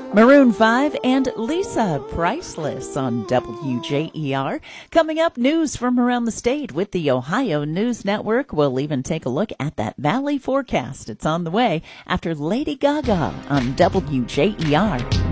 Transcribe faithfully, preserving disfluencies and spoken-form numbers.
Maroon five and Lisa, Priceless on W J E R. Coming up, news from around the state with the Ohio News Network. We'll even take a look at that valley forecast. It's on the way after Lady Gaga on W J E R.